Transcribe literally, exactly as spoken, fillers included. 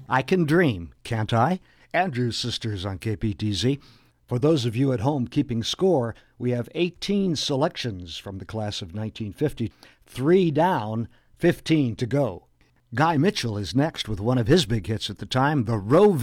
I Can Dream, Can't I? Andrews Sisters on K P T Z. For those of you at home keeping score, we have eighteen selections from the class of nineteen fifty. Three down, fifteen to go. Guy Mitchell is next with one of his big hits at the time, the Roe